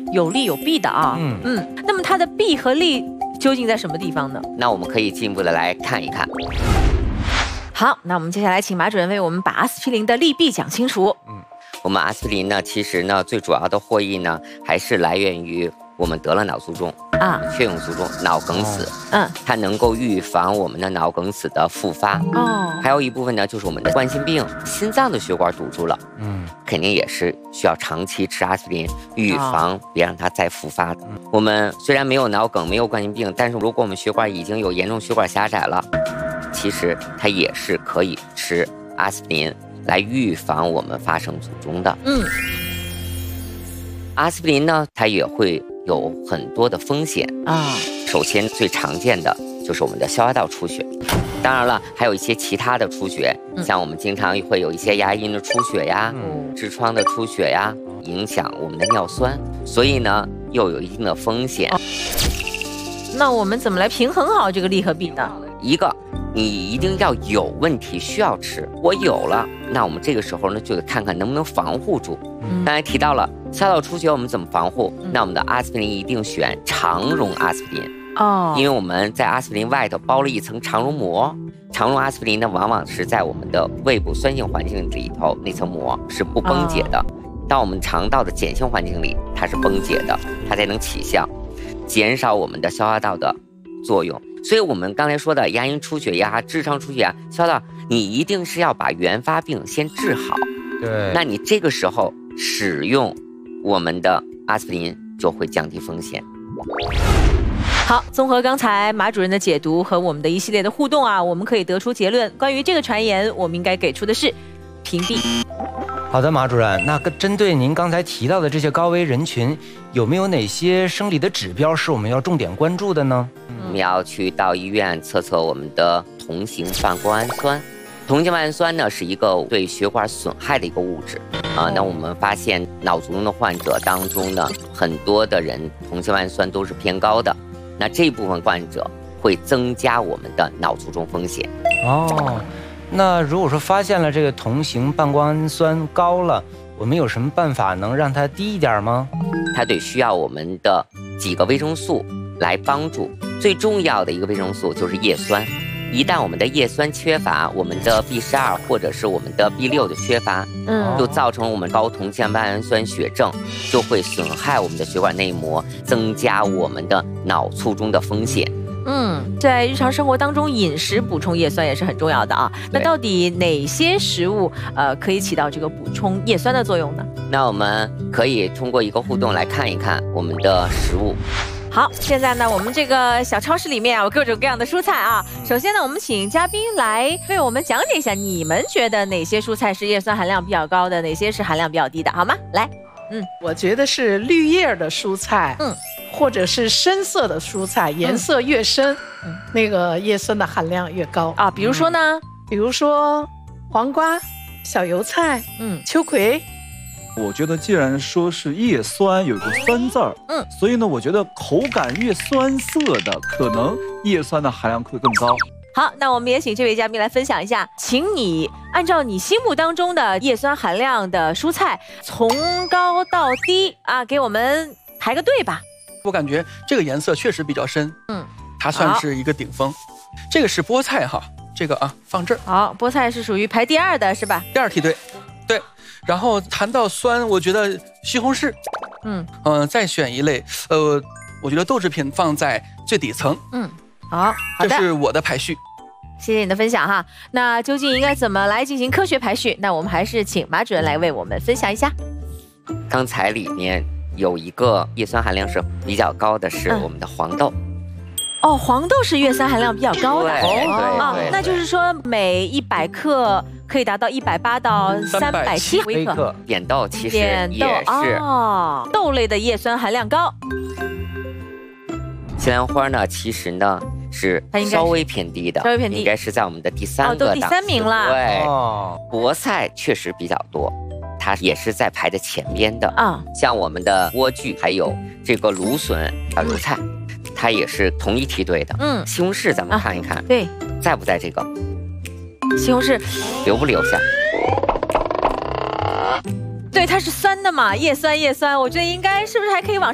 有利有弊的啊。那么它的弊和利究竟在什么地方呢？ 那我们可以进一步的来看一看。 好，那我们接下来请马主任为我们把阿司匹林的利弊讲清楚。 我们阿司匹林呢，其实呢最主要的获益呢，还是来源于我们得了脑卒中啊，血涌卒中、脑梗死。它能够预防我们的脑梗死的复发。还有一部分呢，就是我们的冠心病，心脏的血管堵住了。肯定也是需要长期吃阿司匹林，预防别让它再复发的。我们虽然没有脑梗，没有冠心病，但是如果我们血管已经有严重血管狭窄了，其实它也是可以吃阿司匹林来预防我们发生卒中的。阿司匹林呢，它也会有很多的风险啊。首先最常见的就是我们的消化道出血，当然了，还有一些其他的出血，像我们经常会有一些牙龈的出血呀、痔疮的出血呀，影响我们的尿酸，所以呢又有一定的风险。 那我们怎么来平衡好这个利和弊呢？ 一个，你一定要有问题需要吃，我有了，那我们这个时候呢就得看看能不能防护住。刚才提到了消化道出血，我们怎么防护？那我们的阿司匹林一定选肠溶阿司匹林。因为我们在阿司匹林外头包了一层肠溶膜，肠溶阿司匹林呢，往往是在我们的胃部酸性环境里头，那层膜是不崩解的。到我们肠道的碱性环境里，它是崩解的，它才能起效，减少我们的消化道的作用。所以我们刚才说的牙龈出血呀、痔疮出血啊，消化道你一定是要把原发病先治好。 对， 那你这个时候使用我们的阿司匹林就会降低风险。 好，综合刚才马主任的解读和我们的一系列的互动啊，我们可以得出结论，关于这个传言，我们应该给出的是屏蔽。 好的，马主任，那针对您刚才提到的这些高危人群，有没有哪些生理的指标是我们要重点关注的呢？ 我们要去到医院测测我们的同型半胱氨酸。同型半胱氨酸呢是一个对血管损害的一个物质啊。那我们发现脑卒中的患者当中呢，很多的人同型半胱氨酸都是偏高的。那这部分患者会增加我们的脑卒中风险。 那如果说发现了这个同型半胱氨酸高了，我们有什么办法能让它低一点吗？ 它得需要我们的几个维生素来帮助。最重要的一个维生素就是叶酸。一旦我们的叶酸缺乏，我们的 B12或者是我们的 B6的缺乏，就造成我们高同型半胱氨酸血症，就会损害我们的血管内膜，增加我们的脑卒中的风险。 在日常生活当中，饮食补充叶酸也是很重要的啊。那到底哪些食物可以起到这个补充叶酸的作用呢？ 那我们可以通过一个互动来看一看我们的食物。 好，现在呢，我们这个小超市里面有各种各样的蔬菜啊。首先呢，我们请嘉宾来为我们讲解一下，你们觉得哪些蔬菜是叶酸含量比较高的，哪些是含量比较低的，好吗？来， 我觉得是绿叶的蔬菜，或者是深色的蔬菜，颜色越深，那个叶酸的含量越高啊。比如说呢， 比如说黄瓜、小油菜，秋葵。 我觉得既然说是叶酸有个酸字儿，所以呢，我觉得口感越酸涩的，可能叶酸的含量会更高。 好，那我们也请这位嘉宾来分享一下，请你按照你心目当中的叶酸含量的蔬菜，从高到低啊，给我们排个队吧。 我感觉这个颜色确实比较深，它算是一个顶峰。这个是菠菜哈，这个放这儿。 好，菠菜是属于排第2的是吧？ 第2梯队，对。然后谈到酸，我觉得西红柿，再选一类，我觉得豆制品放在最底层。 好的， 这是我的排序。 谢谢你的分享哈。那究竟应该怎么来进行科学排序？那我们还是请马主任来为我们分享一下。 刚才里面有一个叶酸含量是比较高的，是我们的黄豆。 黄豆是叶酸含量比较高的。 对， 那就是说每100克可以达到180到370微克。 扁豆其实也是豆类的叶酸含量高。 西兰花呢，其实呢是稍微偏低的，应该是在我们的第3个档次。 都第3名了。 对，菠菜确实比较多，它也是在排在前边的像我们的莴苣，还有这个芦笋、小油菜，它也是同一梯队的。西红柿咱们看一看， 对， 在不在这个？ 西红柿留不留下？ 对，它是酸的嘛，叶酸，我觉得应该是不是还可以往